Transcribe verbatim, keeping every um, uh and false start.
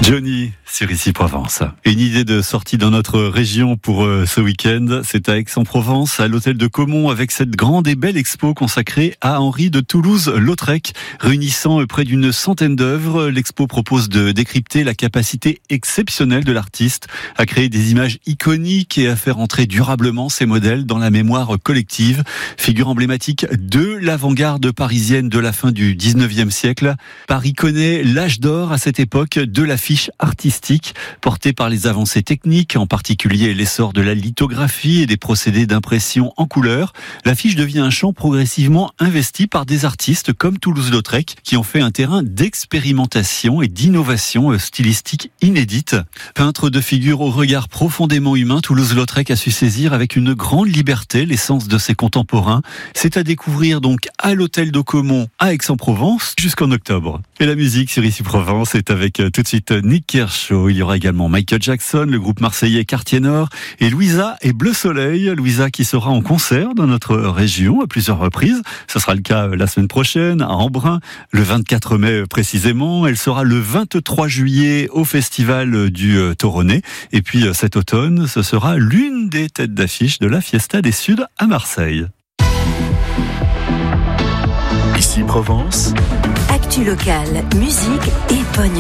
Johnny sur Ici Provence. Une idée de sortie dans notre région pour euh, ce week-end, c'est à Aix-en-Provence, à l'hôtel de Caumont, avec cette grande et belle expo consacrée à Henri de Toulouse-Lautrec, réunissant près d'une centaine d'œuvres. L'expo propose de décrypter la capacité exceptionnelle de l'artiste à créer des images iconiques et à faire entrer durablement ses modèles dans la mémoire collective. Figure emblématique de l'avant-garde parisienne de la fin du dix-neuvième siècle, Paris connaît l'âge d'or à cette époque de l'affiche artistique, portée par les avancées techniques, en particulier l'essor de la lithographie et des procédés d'impression en couleur. L'affiche devient un champ progressivement investi par des artistes comme Toulouse-Lautrec, qui ont fait un terrain d'expérimentation et d'innovation stylistique inédite. Peintre de figures au regard profondément humain, Toulouse-Lautrec a su saisir avec une grande liberté l'essence de ses contemporains. C'est à découvrir donc à l'hôtel de Caumont à Aix-en-Provence jusqu'en octobre. Et la musique sur Ici Provence est avec tout de suite Nick Kershaw. Il y aura également Michael Jackson, le groupe marseillais Quartier Nord et Louisa et Bleu Soleil. Louisa qui sera en concert dans notre région à plusieurs reprises. Ce sera le cas la semaine prochaine à Embrun, le vingt-quatre mai précisément. Elle sera le vingt-trois juillet au festival du Toronnet. Et puis cet automne, ce sera l'une des têtes d'affiche de la Fiesta des Suds à Marseille. Ici Provence. Actu locale, musique et pognon.